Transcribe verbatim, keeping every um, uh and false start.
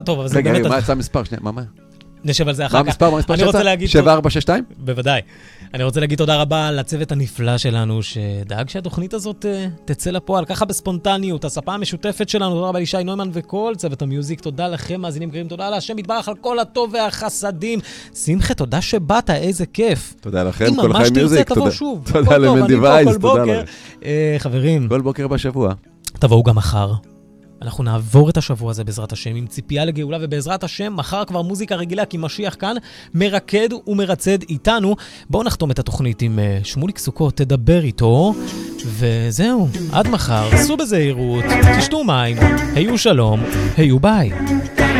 טוב, אבל זה רגע, באמת... מה יצא המספר? שנייה, מה, מה? נשב על זה אחר מה כך. המספר? מה המספר שיצא? שבע ארבע שש שתיים? בוודאי. אני רוצה להגיד תודה רבה לצוות הנפלא שלנו, שדאג שהתוכנית הזאת uh, תצא לפועל, ככה בספונטניות, הספה המשותפת שלנו, תודה רבה לישי נוימן וכל צוות המיוזיק, תודה לכם, מאזינים גרים, תודה להשם יתברך על כל הטוב והחסדים. שמחה, תודה שבאת, איזה כיף. תודה לכם, כל חיים מיוזיק, תבוא שוב. תודה למנדי וייס, תודה לכם. חברים, כל בוקר בשבוע. תבואו גם מחר. אנחנו נעבור את השבוע הזה בעזרת השם, עם ציפייה לגאולה, ובעזרת השם, מחר כבר מוזיקה רגילה, כי משיח כאן מרקד ומרצד איתנו. בואו נחתום את התוכנית עם שמוליק סוכות, תדבר איתו, וזהו, עד מחר, סעו בזהירות, תשתו מים, היו שלום, היו ביי.